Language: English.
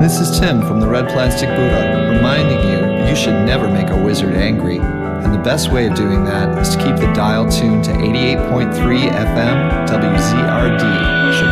This is Tim from the Red Plastic Buddha, reminding you you should never make a wizard angry. And the best way of doing that is to keep the dial tuned to 88.3 FM WZRD,